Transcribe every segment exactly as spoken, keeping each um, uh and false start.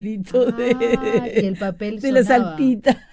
Ah, y el de, papel de la sonaba. saltita.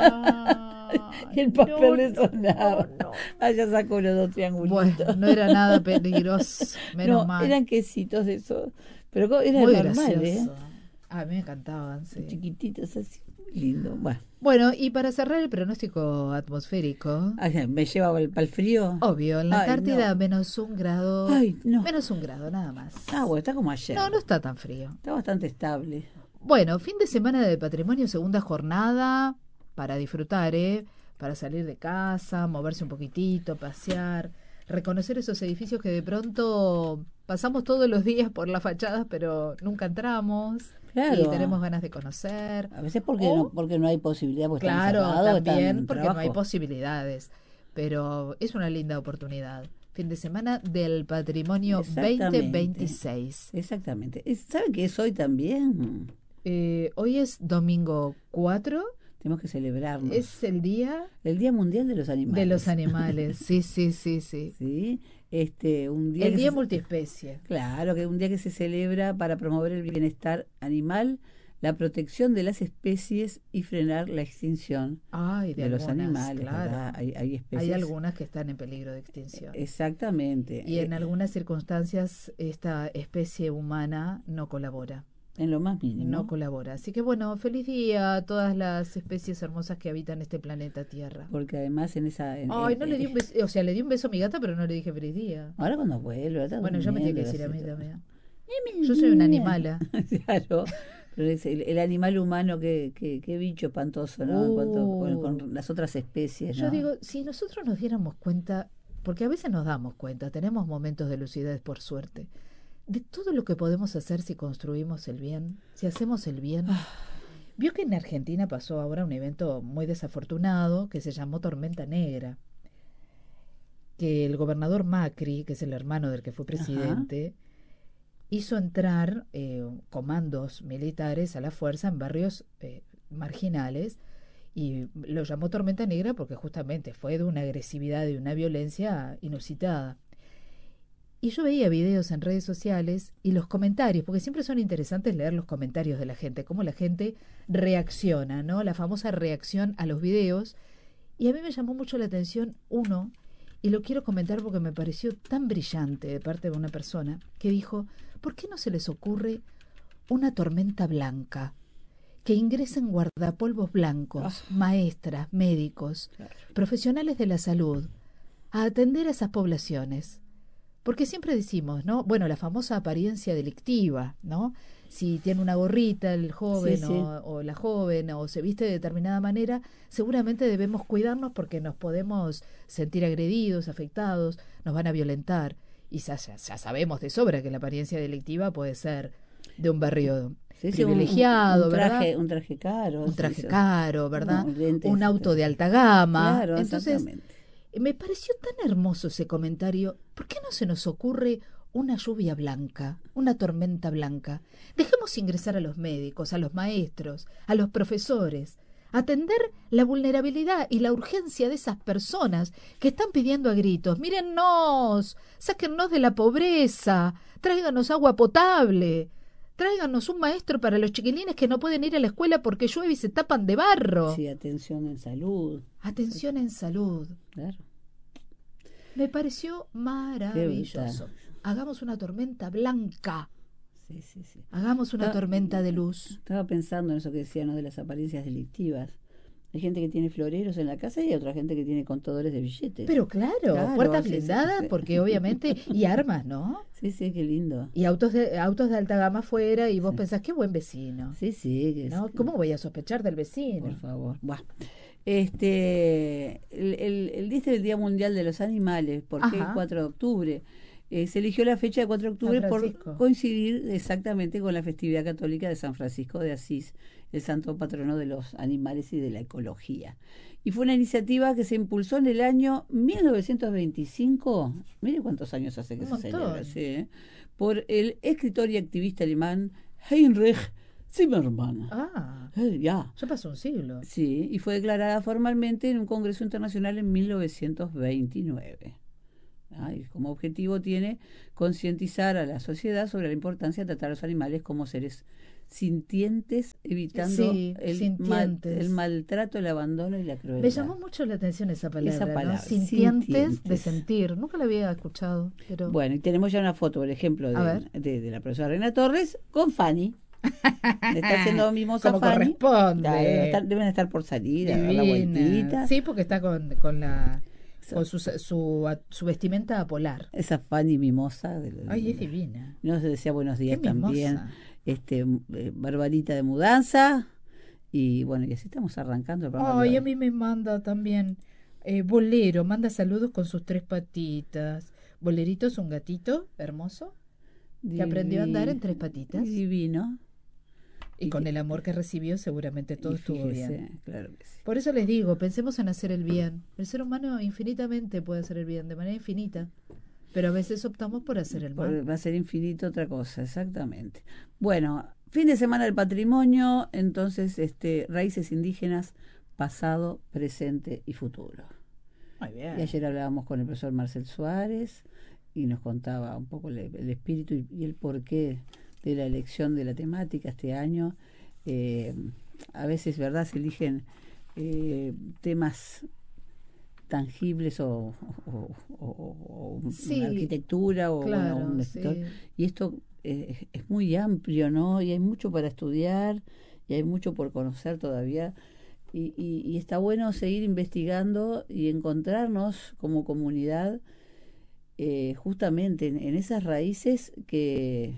Y Ay, el no, papel le no, no, sonaba. no. Allá sacó los dos Bueno, triangulitos. no era nada peligroso, menos No, mal. eran quesitos de esos, pero co- era Muy normal, ¿eh? gracioso. A mí me encantaban, sí. Chiquititos así, muy lindo. Bueno, Bueno, y para cerrar el pronóstico atmosférico, ay, me lleva para el frío. obvio, en la Ay, no. Antártida menos un grado, Ay, no. menos un grado, nada Ah, más. bueno, está como No, ayer. no está tan frío. Está bastante estable. Bueno, fin de semana de patrimonio, segunda jornada, para disfrutar, ¿eh? Para salir de casa, moverse un poquitito, pasear, reconocer esos edificios que de pronto pasamos todos los días por las fachadas, pero nunca entramos y Claro. tenemos ganas de conocer. A veces porque no, O, porque no hay posibilidad, porque están claro, cerrados, están también en porque no hay trabajo. posibilidades, pero es una linda oportunidad. Fin de semana del patrimonio Exactamente. dos mil veintiséis. Exactamente. Es- ¿Saben qué es hoy también? Eh, hoy es domingo cuatro. Tenemos que celebrarnos. Es el día El Día Mundial de los de los Animales. animales. Sí, sí, sí, sí. ¿Sí? Este, un día El que día se, multiespecie. claro, que un día que se celebra para promover el bienestar animal, la protección de las especies y frenar la extinción Ay, de de los algunas, animales, ¿verdad? claro. Hay, hay Hay especies, algunas que están en peligro de extinción. exactamente, Y en eh, algunas circunstancias esta especie humana no colabora. en lo más No mínimo, colabora. Así que bueno, feliz día a todas las especies hermosas que habitan este planeta Tierra. porque además en esa, en- Ay, en- no le di un eh, beso, o sea, le di un beso a mi gata, pero no le dije feliz día. ahora cuando vuelve, está Bueno, ya me tiene durmiendo, que lo decir a hace mí todo. también. Yo soy una animala. Claro, pero es el, el animal humano, qué, qué, qué bicho espantoso, ¿no? En cuanto con, Uh, con las otras especies, yo ¿no? digo, si nosotros nos diéramos cuenta, porque a veces nos damos cuenta, tenemos momentos de lucidez por suerte, de todo lo que podemos hacer si construimos el bien, si hacemos el bien. Vio que en Argentina pasó ahora un evento muy desafortunado que se llamó Tormenta Negra, que el gobernador Macri, que es el hermano del que fue Ajá. presidente, hizo entrar eh, comandos militares a la fuerza en barrios eh, marginales y lo llamó Tormenta Negra porque justamente fue de una agresividad y una violencia inusitada. Y yo veía videos en redes sociales y los comentarios, porque siempre son interesantes leer los comentarios de la gente, cómo la gente reacciona, ¿no? La famosa reacción a los videos. Y a mí me llamó mucho la atención uno, y lo quiero comentar porque me pareció tan brillante de parte de una persona, que dijo, ¿por qué no se les ocurre una tormenta blanca? Que ingresen guardapolvos blancos, Ah, maestras, médicos, claro. profesionales de la salud, a atender a esas poblaciones. Porque siempre decimos, ¿no? Bueno, la famosa apariencia delictiva, ¿no? Si tiene una gorrita el Sí, joven sí. o, o la joven o se viste de determinada manera, seguramente debemos cuidarnos porque nos podemos sentir agredidos, afectados, nos van a violentar. Y ya, ya, ya sabemos de sobra que la apariencia delictiva puede ser de un barrio Sí, sí, un, un, un privilegiado, ¿verdad? traje, un traje caro, Un sí, traje eso. caro, ¿verdad? No, lentes, Un auto de este, alta gama. claro, Entonces, exactamente. me pareció tan hermoso ese comentario. ¿Por qué no se nos ocurre una lluvia blanca, una tormenta blanca? Dejemos ingresar a los médicos, a los maestros, a los profesores, atender la vulnerabilidad y la urgencia de esas personas que están pidiendo a gritos, mírennos, sáquennos de la pobreza, tráiganos agua potable, tráiganos un maestro para los chiquilines que no pueden ir a la escuela porque llueve y se tapan de barro. Sí, atención en salud. Atención en salud. Claro, Me pareció qué brutal. maravilloso. Hagamos una tormenta blanca. Sí, sí, sí. Hagamos una Estaba, tormenta de luz. estaba pensando en eso que decían, ¿no? De las apariencias delictivas. Hay gente que tiene floreros en la casa y hay otra gente que tiene contadores de billetes. Pero claro, Claro, puertas sí, sí, blindadas, sí. porque obviamente, y armas, ¿no? Sí, sí, qué lindo. Y autos de, autos de alta gama afuera, y vos Sí, pensás, qué buen vecino, sí, sí, que es, ¿no? ¿Cómo voy a sospechar del por vecino? favor. Buah. Este, el, el, el día este del Día Mundial de los Animales, ¿por qué el Ajá, cuatro de octubre? Eh, se eligió la fecha de cuatro de San octubre por Francisco. coincidir exactamente con la festividad católica de San Francisco de Asís, el santo patrono de los animales y de la ecología. Y fue una iniciativa que se impulsó en el año mil novecientos veinticinco, mire cuántos años hace que Un se celebra, montón. ¿sí? ¿Eh? Por el escritor y activista alemán Heinrich Zimmermann. Ah, Eh, ya, ya pasó un siglo. sí, y fue declarada formalmente en un congreso internacional en mil novecientos veintinueve. Ah, y como objetivo tiene concientizar a la sociedad sobre la importancia de tratar a los animales como seres sintientes, evitando Sí, el, mal, sintientes. el maltrato, el abandono y la crueldad. Me llamó mucho la atención esa palabra, Esa ¿no? palabra, Sintientes, sintientes. de sentir. Nunca la había escuchado, pero... Bueno, y tenemos ya una foto, por ejemplo, A de, ver. de, de la profesora Reina Torres con Fanny. Le está haciendo mimosa Como Fanny. corresponde. Claro, deben, estar, deben estar por salir, a dar la Divina. vueltita. Sí, porque está con, con la Esa, con su, su, su vestimenta polar. esa Fanny mimosa. De, de, Ay, es divina. No se decía buenos días Qué también. mimosa. Este, eh, Barbarita de mudanza. Y bueno, y así estamos arrancando el programa. Ay, de a mí me manda también eh, Bolero, manda saludos con sus tres patitas. Bolerito es un gatito hermoso que aprendió a andar en tres patitas. Divino. Y, y con que, el amor que recibió seguramente todo estuvo fíjese, bien. Claro que sí. Por eso les digo, pensemos en hacer el bien. El ser humano infinitamente puede hacer el bien, de manera infinita. Pero a veces optamos por hacer el mal. Va a ser infinito otra cosa, exactamente. Bueno, fin de semana del patrimonio, entonces este raíces indígenas, pasado, presente y futuro. Muy bien. Y ayer hablábamos con el profesor Marcel Suárez y nos contaba un poco el, el espíritu y, y el porqué de la elección de la temática este año. Eh, a veces, ¿verdad?, se eligen eh, temas tangibles o, o, o, o sí, una arquitectura o claro, bueno, un sí. Y esto eh, es muy amplio, ¿no? Y hay mucho para estudiar y hay mucho por conocer todavía. Y, y, y está bueno seguir investigando y encontrarnos como comunidad eh, justamente en, en esas raíces que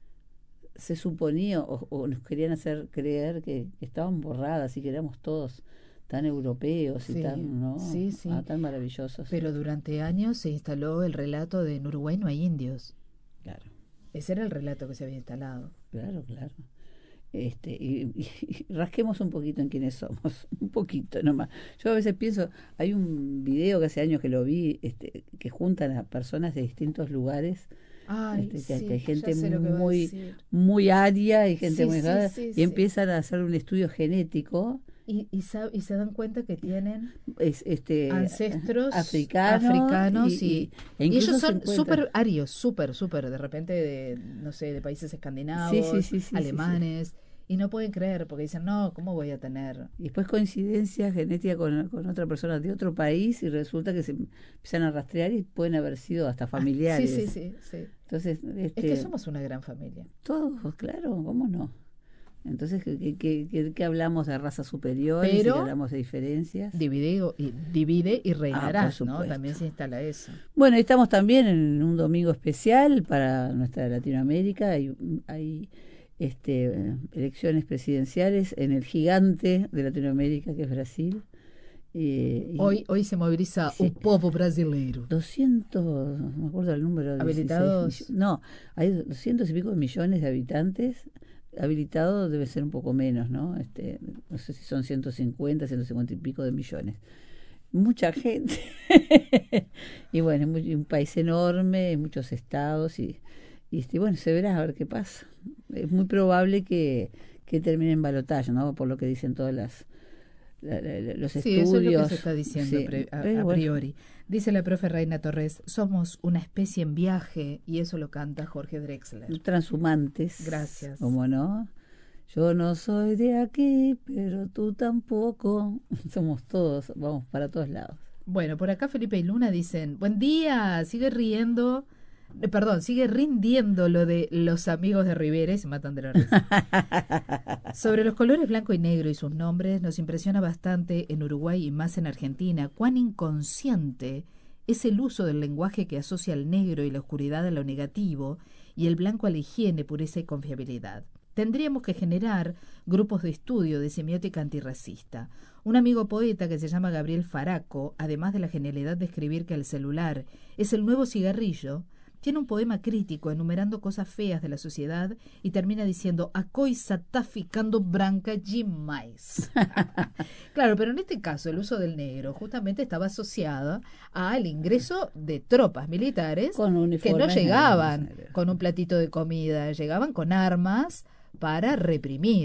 se suponía o, o nos querían hacer creer que, que estaban borradas y que éramos todos tan europeos sí, y tan, ¿no? Sí, sí. Ah, tan maravillosos. Pero durante años se instaló el relato de en Uruguay no hay indios. Claro. Ese era el relato que se había instalado. Claro, claro. Este, y, y, y rasquemos un poquito en quiénes somos, un poquito nomás. Yo a veces pienso, hay un video que hace años que lo vi, este, que juntan a personas de distintos lugares. Ay, este, sí, que, que hay gente que muy, muy aria y gente sí, muy sí, rara, sí, y sí. empiezan a hacer un estudio genético. Y, y, y se dan cuenta que tienen es, este, ancestros africanos, africanos y, y, y, y ellos son súper arios, súper, súper, de repente de, no sé, de países escandinavos, sí, sí, sí, sí, alemanes, sí, sí. Y no pueden creer porque dicen, no, ¿cómo voy a tener? Y después coincidencia genética con, con otra persona de otro país y resulta que se empiezan a rastrear y pueden haber sido hasta familiares. Ah, sí, sí, sí, sí. Entonces, este, es que somos una gran familia. Todos, claro, ¿cómo no? Entonces, ¿qué, qué, qué, qué hablamos de razas superiores? Pero ¿Qué hablamos de diferencias? Divide y, divide y reinarás, ah, ¿no? También se instala eso. Bueno, estamos también en un domingo especial para nuestra Latinoamérica. Hay, hay este, elecciones presidenciales en el gigante de Latinoamérica, que es Brasil. Eh, y hoy, hoy se moviliza sí. un povo brasileiro. doscientos, no me acuerdo el número. Habilitados. No, hay doscientos y pico de millones de habitantes. Habilitado debe ser un poco menos, ¿no? Este, no sé si son ciento cincuenta, ciento cincuenta y pico de millones. Mucha gente. Y bueno, es muy, un país enorme, muchos estados y, y este, bueno, se verá a ver qué pasa. Es muy probable que, que termine en balotaje, ¿no? Por lo que dicen todas las La, la, los sí, estudios. Eso es lo que se está diciendo sí, pre, a, a priori. Bueno. Dice la profe Reina Torres, somos una especie en viaje, y eso lo canta Jorge Drexler. Transhumantes. Gracias. ¿Cómo no? Yo no soy de aquí, pero tú tampoco. Somos todos, vamos para todos lados. Bueno, por acá Felipe y Luna dicen, buen día, sigue riendo... Eh, perdón, sigue rindiendo lo de los amigos de Rivera y se matan de la risa. Sobre los colores blanco y negro y sus nombres, nos impresiona bastante en Uruguay y más en Argentina cuán inconsciente es el uso del lenguaje que asocia al negro y la oscuridad a lo negativo y el blanco a la higiene, pureza y confiabilidad. Tendríamos que generar grupos de estudio de semiótica antirracista. Un amigo poeta que se llama Gabriel Faraco, además de la genialidad de escribir que el celular es el nuevo cigarrillo, tiene un poema crítico enumerando cosas feas de la sociedad y termina diciendo a coisa está ficando branca demais. Claro, pero en este caso el uso del negro justamente estaba asociado al ingreso de tropas militares que no llegaban con un platito de comida, llegaban con armas para reprimir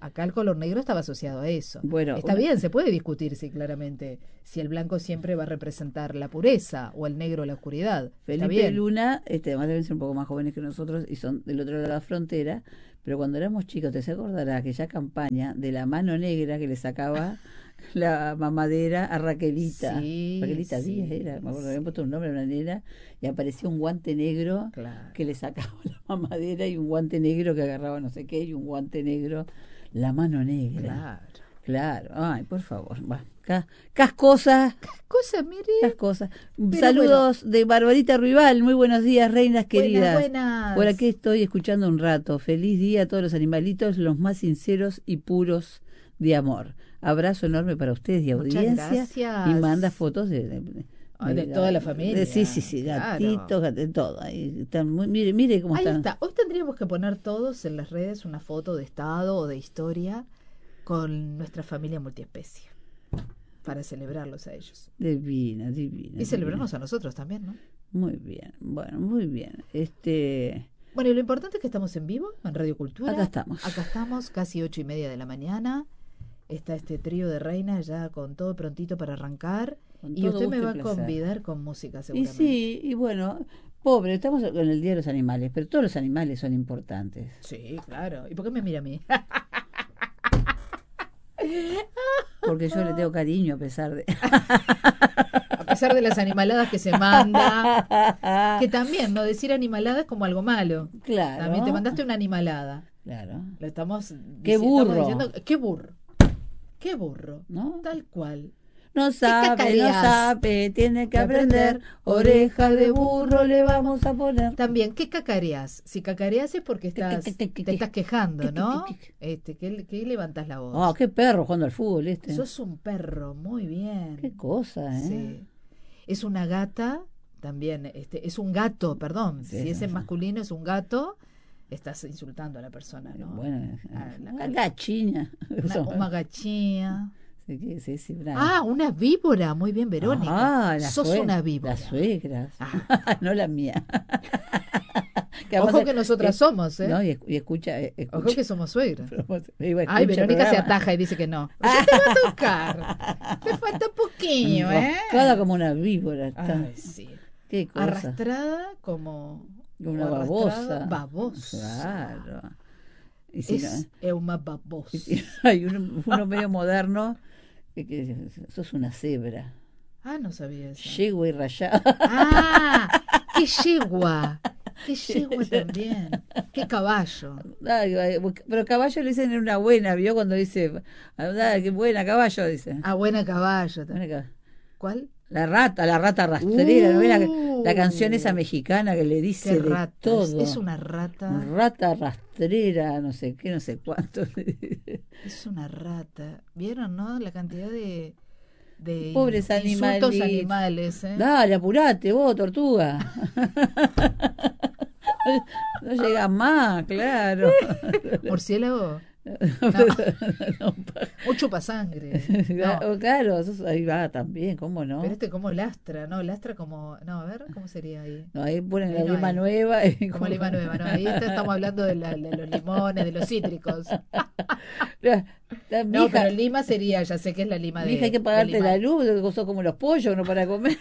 Acá el color negro estaba asociado a eso. Bueno, está una... bien, se puede discutir, sí, claramente, si el blanco siempre va a representar la pureza o el negro la oscuridad. Felipe está bien. y Luna, este, además deben ser un poco más jóvenes que nosotros y son del otro lado de la frontera, pero cuando éramos chicos, te se acordará aquella campaña de la mano negra que le sacaba la mamadera a Raquelita. Sí, Raquelita sí, Díaz era, me acuerdo, sí. habían puesto un nombre a una nena y aparecía un guante negro Claro. que le sacaba la mamadera y un guante negro que agarraba no sé qué y un guante negro, la mano negra. Claro. Claro, ay, por favor, va. Cas cosas. Cosa, mire. Cas cosas. Pero Saludos bueno. de Barbarita Rival. Muy buenos días, reinas queridas. Buenas, buenas. Por aquí estoy escuchando un rato. Feliz día a todos los animalitos, los más sinceros y puros de amor. Abrazo enorme para ustedes y audiencia. Muchas gracias. Y manda fotos de, de, de, ah, de, de toda la familia. De, sí, sí, sí, claro. gatitos, de todo. Ahí están muy, mire, mire cómo Ahí están. está. Hoy tendríamos que poner todos en las redes una foto de estado o de historia con nuestra familia multiespecie, para celebrarlos a ellos. Divina, divina. Y celebrarnos a nosotros también, ¿no? Muy bien, bueno, muy bien. Este... Bueno, y lo importante es que estamos en vivo, en Radio Cultura. Acá estamos. Acá estamos, casi ocho y media de la mañana. Está este trío de reinas ya con todo prontito para arrancar. Con y usted me va a placer. convidar con música, seguramente. Y sí, y bueno, pobre, estamos con el Día de los Animales, pero todos los animales son importantes. Sí, claro. ¿Y por qué me mira a mí? Porque yo le tengo cariño a pesar de... a pesar de las animaladas que se manda. Que también, ¿no? Decir animalada es como algo malo. Claro. También te mandaste una animalada. Claro. Lo estamos... ¡Qué burro! Estamos diciendo, ¡qué burro! ¡Qué burro! ¿No? Tal cual. No sabe, no sabe, tiene que aprender, orejas de burro le vamos a poner. También, ¿qué cacareas? Si cacareas es porque estás, te estás quejando, ¿no? Este, ¿qué, qué levantas la voz? Oh, qué perro jugando al fútbol este. Sos un perro, muy bien. Qué cosa, ¿eh? Sí. Es una gata, también, este, es un gato, perdón. Sí, si es en sí. masculino es un gato, estás insultando a la persona, ¿no? Bueno, a la una gachina. Una, una gachina. Sí, sí, sí, ah, una víbora, muy bien, Verónica. Ah, la sos sue- una víbora. Las suegras, ah. no la mía. que Ojo es, que nosotras es, somos, ¿eh? No, y, y escucha, escucha. Ojo que somos suegras. Iba, Ay, Verónica se ataja y dice que no. Ya te va a tocar. Te falta poquillo, ¿eh? Cada como una víbora. Está. Ay, sí. Qué cosa. Arrastrada como... Una babosa. Babosa. Claro. Y si es no, una babosa. Hay uno, uno medio moderno que, que sos una cebra. Ah, no sabía eso. Yegua y rayada. Ah, qué yegua. Qué yegua también. Qué caballo. Ay, pero caballo le dicen en una buena, ¿vio? Cuando dice, ah, qué buena caballo, dice. Ah, buena caballo también. Buena cab ¿Cuál? La rata, la rata rastrera, uh, ¿no? la, la canción esa mexicana que le dice de rata, todo. Es, es una rata. Rata rastrera, no sé qué, no sé cuánto. Es una rata. ¿Vieron, no? La cantidad de, de pobres insultos animales. ¿eh? Dale, apurate vos, tortuga. No llega más, claro. Murciélago. No. No, un chupasangre. No. Claro, eso ahí va también, ¿cómo no? Pero este como lastra, ¿no? Lastra como... No, a ver, ¿cómo sería ahí? No, ahí ponen ahí la no lima hay. nueva. Y como lima nueva, ¿no? Ahí está, estamos hablando de, la, de los limones, de los cítricos. La, la, no, hija, pero lima sería, ya sé que es la lima de... Hija, hay que pagarte la luz, que sos como los pollos, no para comer.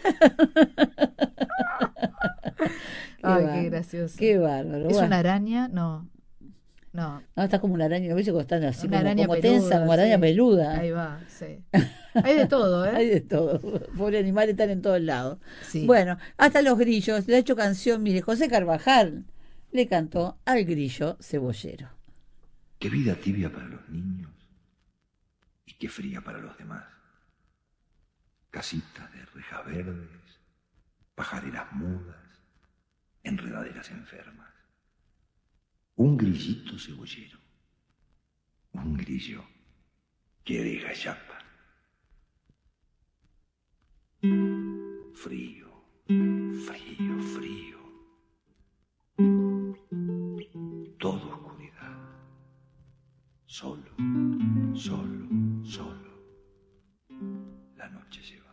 Qué Ay, bárbaro. Qué gracioso. Qué bárbaro. ¿Es bueno. una araña? No. No. No, está como una araña, ¿no? Cuando están así una como, araña como peluda, tensa, como araña sí. peluda. Ahí va, sí. Hay de todo, ¿eh? Hay de todo. Pobres animales están en todos lados. Sí. Bueno, hasta los grillos. Le ha hecho canción, mire, José Carvajal le cantó al grillo cebollero. Qué vida tibia para los niños y qué fría para los demás. Casitas de rejas verdes, pajareras mudas, enredaderas enfermas. Un grillito cebollero, un grillo que deja chapa. Frío, frío, frío. Todo oscuridad. Solo, solo, solo. La noche se va.